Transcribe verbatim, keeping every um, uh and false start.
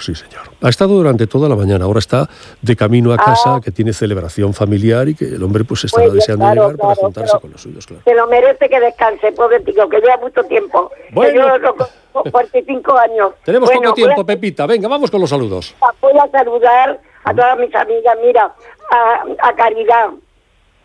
sí, señor. Ha estado durante toda la mañana, ahora está de camino a casa, ah, que tiene celebración familiar y que el hombre pues estará pues deseando claro, llegar claro, para juntarse lo, con los suyos, claro. Se lo merece que descanse, pobre tío, que lleva mucho tiempo. Bueno. Que yo lo conozco cuarenta y cinco años. Tenemos bueno, poco tiempo, a, Pepita. Venga, vamos con los saludos. Voy a saludar a todas mis amigas, mira, a, a Caridad,